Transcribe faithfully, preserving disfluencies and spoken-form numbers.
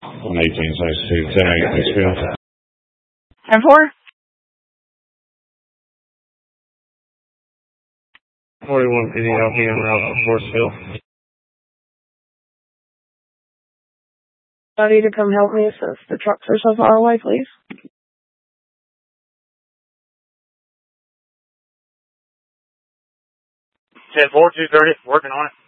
one eighteen, size two, ten eight, Pittsfield. ten four? forty-one P D L P en route to Forceville. Ready to come help me since the trucks are so far away, please. ten four, two thirty, working on it.